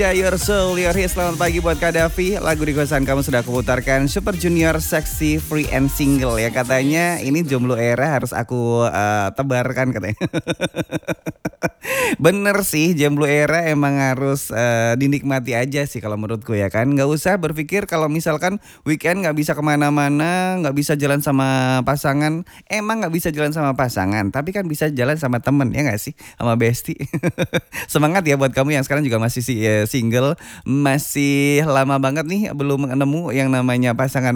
Ya, Your Soul, Your Hit. Selamat pagi buat Kak Davi. Lagu requestan kamu sudah aku putarkan, Super Junior Sexy Free and Single ya. Katanya ini jomblo era harus aku tebarkan katanya. Bener sih, jomblo era emang harus dinikmati aja sih kalau menurutku ya kan. Gak usah berpikir kalau misalkan weekend gak bisa kemana-mana, gak bisa jalan sama pasangan. Emang gak bisa jalan sama pasangan, tapi kan bisa jalan sama temen ya gak sih, sama bestie. Semangat ya buat kamu yang sekarang juga masih single, masih lama banget nih belum nemu yang namanya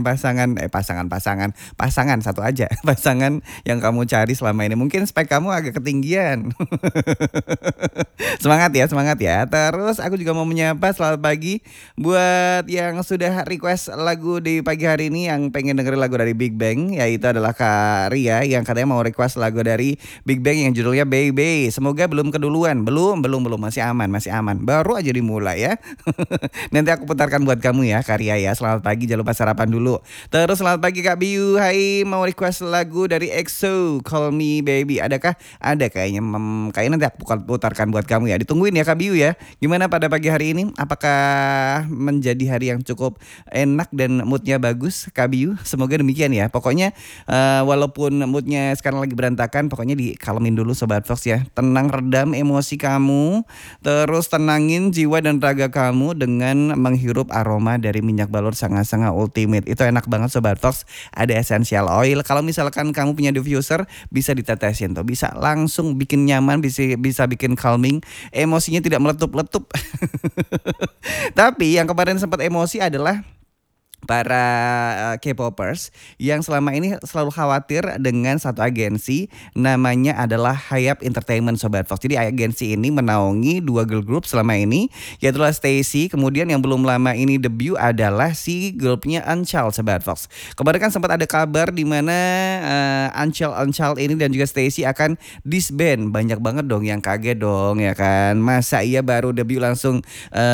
pasangan satu aja. Pasangan yang kamu cari selama ini. Mungkin spek kamu agak ketinggian. Semangat ya. Terus aku juga mau menyapa selamat pagi buat yang sudah request lagu di pagi hari ini, yang pengen dengerin lagu dari Big Bang, yaitu adalah Kak Ria yang katanya mau request lagu dari Big Bang yang judulnya Baby. Semoga belum keduluan. Belum, masih aman. Baru aja dimulai ya. Nanti aku putarkan buat kamu ya Kak Ria ya. Selamat pagi, jangan lupa sarapan dulu. Terus selamat pagi Kak Biu. Hai, mau request lagu dari EXO, Call Me Baby. Adakah? Ada kayaknya. Kayaknya nanti aku putarkan buat kamu ya. Ditungguin ya Kak Biu ya. Gimana pada pagi hari ini? Apakah menjadi hari yang cukup enak dan moodnya bagus Kak Biu? Semoga demikian ya. Pokoknya walaupun moodnya sekarang lagi berantakan, pokoknya dikalemin dulu Sobat Fox ya. Tenang, redam emosi kamu. Terus tenangin jiwa dan raga kamu dengan menghirup aroma dari minyak balur Sanga-Sanga Ultimate. Itu enak banget Sobat Fox. Ada essential oil. Kalau misalkan kamu punya diffuser, bisa ditetesin tuh. Bisa langsung bikin nyaman, bisa bikin calming. Emosinya tidak meletup-letup. Tapi yang kemarin sempat emosi adalah para K-popers yang selama ini selalu khawatir dengan satu agensi, namanya adalah Hype Entertainment Sobat Fox. Jadi agensi ini menaungi dua girl group selama ini, yaitu Stacy, kemudian yang belum lama ini debut adalah si grupnya Anchal Sobat Fox. Kemarin kan sempat ada kabar di mana Anchal ini dan juga Stacy akan disband. Banyak banget dong yang kaget dong ya kan. Masa iya baru debut langsung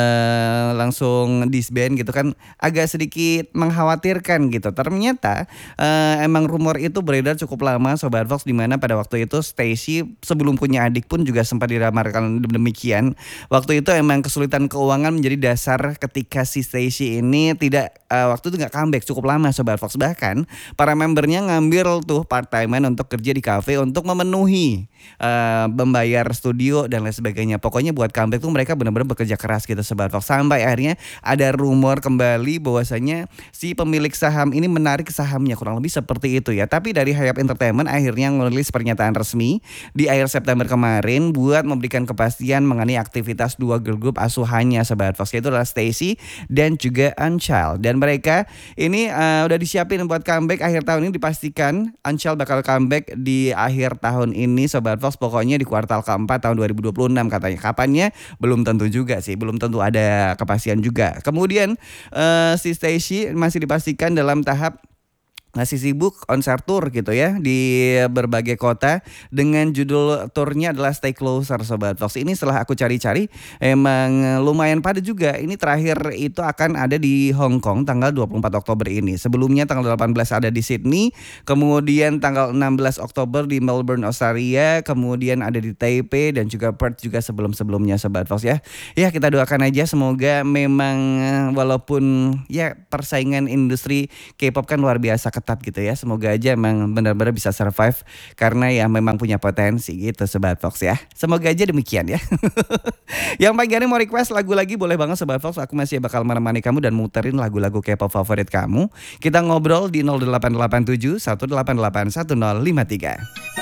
disband gitu kan, agak sedikit mengkhawatirkan gitu. Ternyata emang rumor itu beredar cukup lama Sobat Fox, di mana pada waktu itu Stacy sebelum punya adik pun juga sempat diramarkan demikian. Waktu itu emang kesulitan keuangan menjadi dasar ketika si Stacy ini tidak waktu itu nggak comeback cukup lama Sobat Fox. Bahkan para membernya ngambil tuh part-timean untuk kerja di cafe untuk memenuhi membayar studio dan lain sebagainya. Pokoknya buat comeback tuh mereka benar-benar bekerja keras gitu Sobat Fox. Sampai akhirnya ada rumor kembali bahwasanya si pemilik saham ini menarik sahamnya, kurang lebih seperti itu ya. Tapi dari Hype Entertainment akhirnya merilis pernyataan resmi di akhir September kemarin buat memberikan kepastian mengenai aktivitas dua girl group asuhannya Sobat Fox, yaitu adalah Stacy dan juga Anchal. Dan mereka ini udah disiapin buat comeback akhir tahun ini. Dipastikan Anchal bakal comeback di akhir tahun ini Sobat Fox, pokoknya di kuartal keempat tahun 2026 katanya. Kapannya belum tentu juga sih, belum tentu ada kepastian juga. Kemudian si Stacy masih dipastikan dalam tahap masih sibuk konser tour gitu ya di berbagai kota, dengan judul tournya adalah Stay Closer Sobat Fox. Ini setelah aku cari-cari emang lumayan padat juga. Ini terakhir itu akan ada di Hong Kong tanggal 24 Oktober ini. Sebelumnya tanggal 18 ada di Sydney, kemudian tanggal 16 Oktober di Melbourne Australia, kemudian ada di Taipei dan juga Perth juga sebelum-sebelumnya Sobat Fox ya. Ya kita doakan aja semoga memang walaupun ya persaingan industri K-pop kan luar biasa ketat gitu ya. Semoga aja emang benar-benar bisa survive karena ya memang punya potensi gitu Sobat Fox ya. Semoga aja demikian ya. Yang pagi hari mau request lagu lagi boleh banget Sobat Fox. Aku masih bakal menemani kamu dan muterin lagu-lagu K-pop favorit kamu. Kita ngobrol di 0887 188 1053.